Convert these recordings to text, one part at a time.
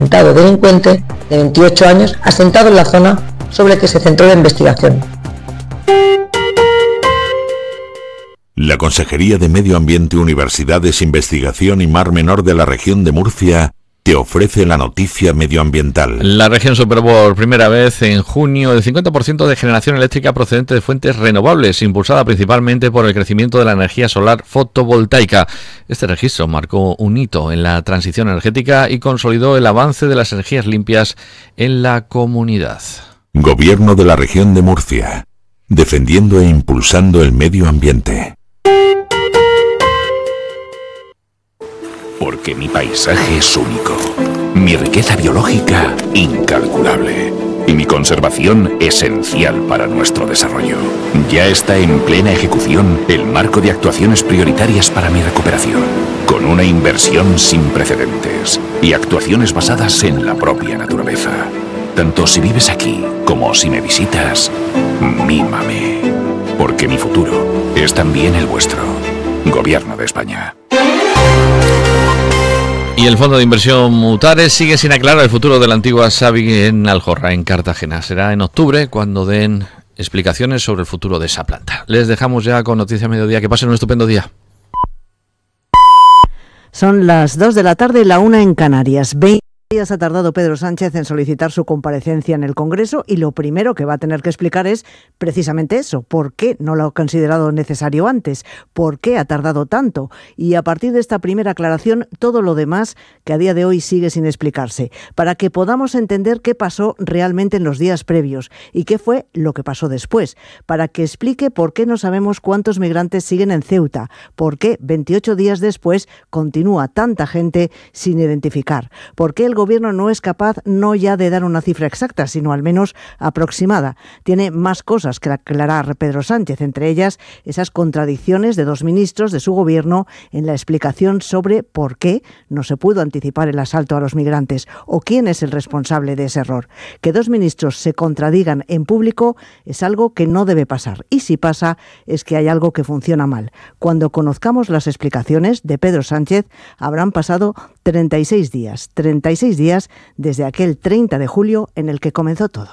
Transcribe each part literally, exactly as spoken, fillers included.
Atentado delincuente de veintiocho años asentado en la zona sobre la que se centró la investigación. La Consejería de Medio Ambiente, Universidades, Investigación y Mar Menor de la región de Murcia te ofrece la noticia medioambiental. La región superó por primera vez en junio el cincuenta por ciento de generación eléctrica procedente de fuentes renovables, impulsada principalmente por el crecimiento de la energía solar fotovoltaica. Este registro marcó un hito en la transición energética y consolidó el avance de las energías limpias en la comunidad. Gobierno de la región de Murcia, defendiendo e impulsando el medio ambiente. Porque mi paisaje es único, mi riqueza biológica incalculable y mi conservación esencial para nuestro desarrollo. Ya está en plena ejecución el marco de actuaciones prioritarias para mi recuperación, con una inversión sin precedentes y actuaciones basadas en la propia naturaleza. Tanto si vives aquí como si me visitas, mímame, porque mi futuro es también el vuestro. Gobierno de España. Y el Fondo de Inversión Mutares sigue sin aclarar el futuro de la antigua Savi en Aljorra, en Cartagena. Será en octubre cuando den explicaciones sobre el futuro de esa planta. Les dejamos ya con Noticias Mediodía. Que pasen un estupendo día. Son las dos de la tarde, la una en Canarias. veinte días ha tardado Pedro Sánchez en solicitar su comparecencia en el Congreso y lo primero que va a tener que explicar es precisamente eso. ¿Por qué no lo ha considerado necesario antes? ¿Por qué ha tardado tanto? Y a partir de esta primera aclaración, todo lo demás que a día de hoy sigue sin explicarse, para que podamos entender qué pasó realmente en los días previos y qué fue lo que pasó después, para que explique por qué no sabemos cuántos migrantes siguen en Ceuta, por qué veintiocho días después continúa tanta gente sin identificar, por qué el Gobierno no es capaz no ya de dar una cifra exacta, sino al menos aproximada. Tiene más cosas que aclarar Pedro Sánchez, entre ellas esas contradicciones de dos ministros de su Gobierno en la explicación sobre por qué no se pudo anticipar el asalto a los migrantes o quién es el responsable de ese error. Que dos ministros se contradigan en público es algo que no debe pasar, y si pasa es que hay algo que funciona mal. Cuando conozcamos las explicaciones de Pedro Sánchez habrán pasado treinta y seis días, treinta y seis días desde aquel treinta de julio en el que comenzó todo.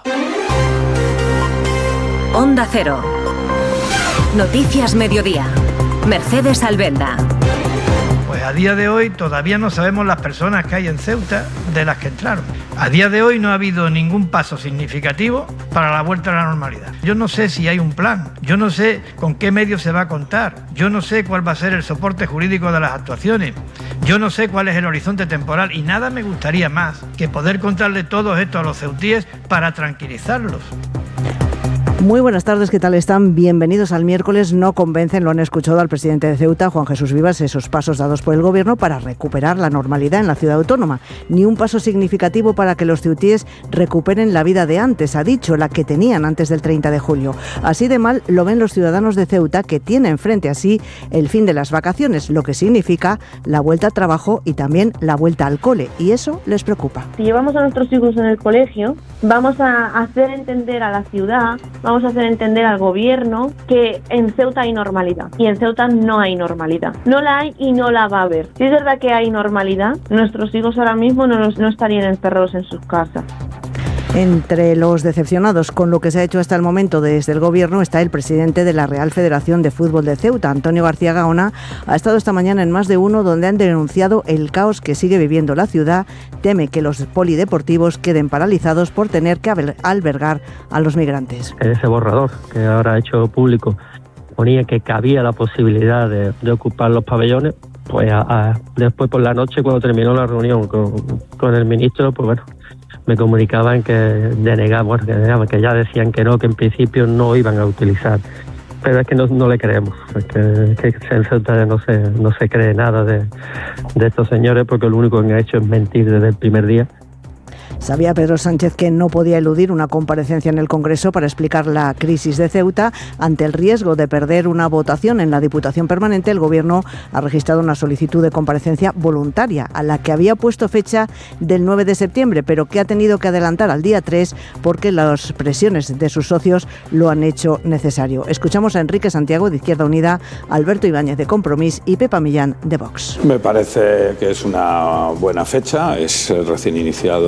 Onda Cero. Noticias Mediodía. Mercedes Albenda. Pues a día de hoy todavía no sabemos las personas que hay en Ceuta de las que entraron. A día de hoy no ha habido ningún paso significativo para la vuelta a la normalidad. Yo no sé si hay un plan, yo no sé con qué medios se va a contar, yo no sé cuál va a ser el soporte jurídico de las actuaciones, yo no sé cuál es el horizonte temporal y nada me gustaría más que poder contarle todo esto a los ceutíes para tranquilizarlos. Muy buenas tardes, ¿qué tal están? Bienvenidos al miércoles. No convencen, lo han escuchado al presidente de Ceuta, Juan Jesús Vivas, esos pasos dados por el Gobierno para recuperar la normalidad en la ciudad autónoma. Ni un paso significativo para que los ceutíes recuperen la vida de antes, ha dicho, la que tenían antes del treinta de julio. Así de mal lo ven los ciudadanos de Ceuta, que tienen frente a sí el fin de las vacaciones, lo que significa la vuelta a trabajo y también la vuelta al cole, y eso les preocupa. Si llevamos a nuestros hijos en el colegio, vamos a hacer entender a la ciudad, vamos a hacer entender al Gobierno que en Ceuta hay normalidad y en Ceuta no hay normalidad. No la hay y no la va a haber. Si es verdad que hay normalidad, nuestros hijos ahora mismo no, los, no estarían encerrados en sus casas. Entre los decepcionados con lo que se ha hecho hasta el momento desde el Gobierno está el presidente de la Real Federación de Fútbol de Ceuta, Antonio García Gaona. Ha estado esta mañana en Más de Uno, donde han denunciado el caos que sigue viviendo la ciudad. Teme que los polideportivos queden paralizados por tener que albergar a los migrantes. Ese borrador que ahora ha hecho público ponía que cabía la posibilidad de, de ocupar los pabellones. Pues a, a, después por la noche, cuando terminó la reunión con, con el ministro, pues bueno, me comunicaban que denegaban, que, denegaban, que ya decían que no, que en principio no iban a utilizar. Pero es que no, no le creemos, es que, que en Ceuta no se, no se cree nada de, de estos señores, porque lo único que han hecho es mentir desde el primer día. Sabía Pedro Sánchez que no podía eludir una comparecencia en el Congreso para explicar la crisis de Ceuta. Ante el riesgo de perder una votación en la Diputación Permanente, el Gobierno ha registrado una solicitud de comparecencia voluntaria a la que había puesto fecha del nueve de septiembre, pero que ha tenido que adelantar al día tres porque las presiones de sus socios lo han hecho necesario. Escuchamos a Enrique Santiago de Izquierda Unida, Alberto Ibáñez de Compromís y Pepa Millán de Vox. Me parece que es una buena fecha, es recién iniciado